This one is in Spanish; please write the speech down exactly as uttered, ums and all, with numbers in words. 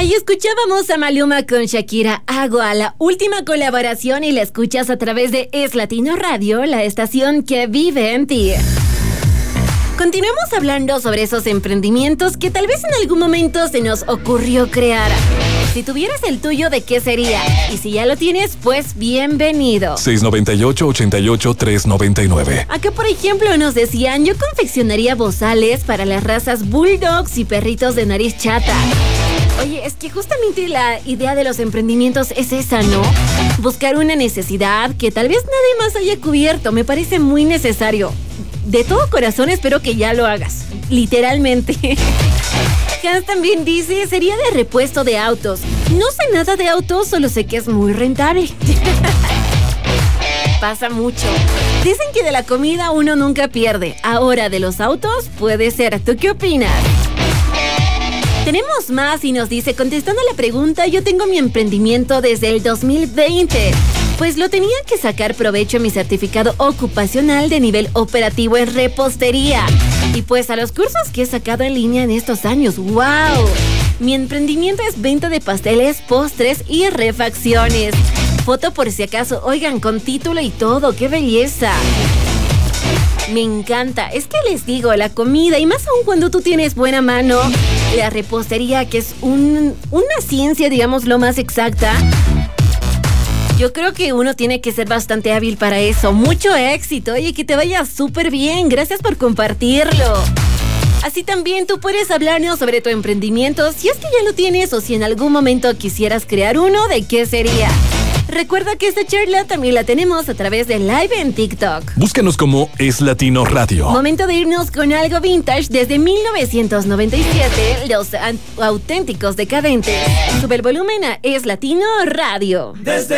Y escuchábamos a Maluma con Shakira, Agua, la última colaboración, y la escuchas a través de Es Latino Radio, la estación que vive en ti. Continuemos hablando sobre esos emprendimientos que tal vez en algún momento se nos ocurrió crear. Si tuvieras el tuyo, ¿de qué sería? Y si ya lo tienes, pues bienvenido. seis nueve ocho, ochenta y ocho, tres noventa y nueve. Acá, por ejemplo, nos decían: yo confeccionaría bozales para las razas bulldogs y perritos de nariz chata. Oye, es que justamente la idea de los emprendimientos es esa, ¿no? Buscar una necesidad que tal vez nadie más haya cubierto. Me parece muy necesario. De todo corazón espero que ya lo hagas. Literalmente. Hans también dice: sería de repuesto de autos. No sé nada de autos, solo sé que es muy rentable. Pasa mucho. Dicen que de la comida uno nunca pierde. Ahora, de los autos puede ser. ¿Tú qué opinas? Tenemos más y nos dice: contestando a la pregunta, yo tengo mi emprendimiento desde el dos mil veinte. Pues lo tenía que sacar provecho a mi certificado ocupacional de nivel operativo en repostería. Y pues a los cursos que he sacado en línea en estos años. ¡Wow! Mi emprendimiento es venta de pasteles, postres y refacciones. Foto por si acaso. Oigan, con título y todo. ¡Qué belleza! Me encanta. Es que les digo, la comida, y más aún cuando tú tienes buena mano, la repostería, que es un, una ciencia, digamos, lo más exacta. Yo creo que uno tiene que ser bastante hábil para eso. Mucho éxito. Oye, que te vaya súper bien. Gracias por compartirlo. Así también tú puedes hablarnos sobre tu emprendimiento, si es que ya lo tienes o si en algún momento quisieras crear uno, ¿de qué sería? Recuerda que esta charla también la tenemos a través de Live en TikTok. Búscanos como Es Latino Radio. Momento de irnos con algo vintage desde mil novecientos noventa y siete, los auténticos decadentes. Sube el volumen a Es Latino Radio. Desde